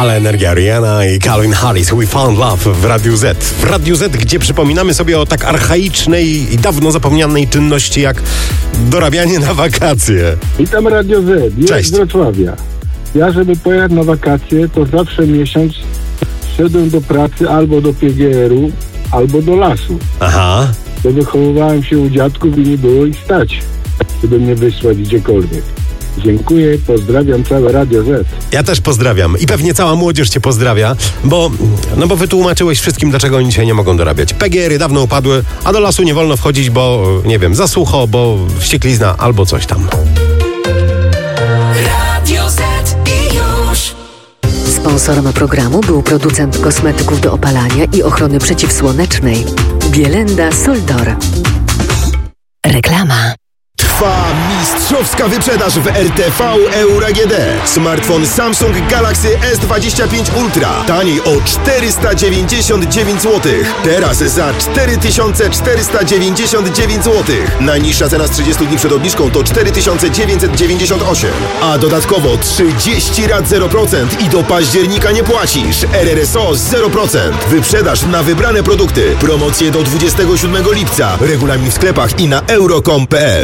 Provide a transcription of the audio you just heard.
Ale energia Rihanna i Calvin Harris, We Found Love w Radiu Z. W Radiu Z, gdzie przypominamy sobie o tak archaicznej i dawno zapomnianej czynności jak dorabianie na wakacje. Witam Radio Z, jest Cześć. z Wrocławia. Ja, żeby pojechać na wakacje, to zawsze miesiąc szedłem do pracy albo do PGR-u, albo do lasu. Aha. Bo wychowywałem się u dziadków i nie było ich stać, żeby mnie wysłać gdziekolwiek. Dziękuję, pozdrawiam całe Radio Z. Ja też pozdrawiam i pewnie cała młodzież cię pozdrawia, bo wytłumaczyłeś wszystkim, dlaczego oni dzisiaj nie mogą dorabiać. PGR-y dawno upadły, a do lasu nie wolno wchodzić, bo nie wiem, za sucho, bo wścieklizna albo coś tam. Radio Z i już. Sponsorem programu był producent kosmetyków do opalania i ochrony przeciwsłonecznej Bielenda Soldor. Reklama. Trwa mistrzowska wyprzedaż w RTV Euro AGD. Smartfon Samsung Galaxy S25 Ultra. Taniej o 499 zł. Teraz za 4499 zł. Najniższa cena z 30 dni przed obniżką to 4998. A dodatkowo 30 rat 0% i do października nie płacisz. RRSO 0%. Wyprzedaż na wybrane produkty. Promocje do 27 lipca. Regulamin w sklepach i na euro.com.pl.